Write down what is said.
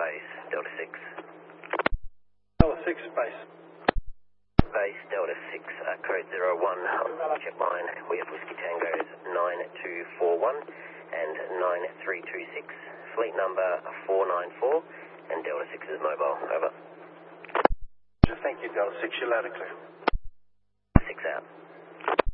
base, Delta 6. Delta 6 base. Base, Delta 6, code 01, check line. We have Whiskey Tango's 9241 and 9326. Fleet number 494 and Delta 6 is mobile. Over. Thank you, Delta 6. You're loud and clear. 6 out.